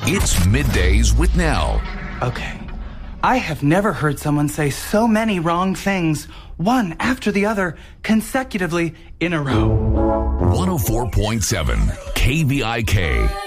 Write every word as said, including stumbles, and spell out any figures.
It's Middays with Nell. Okay. I have never heard someone say so many wrong things, one after the other, consecutively in a row. one oh four point seven K V I K.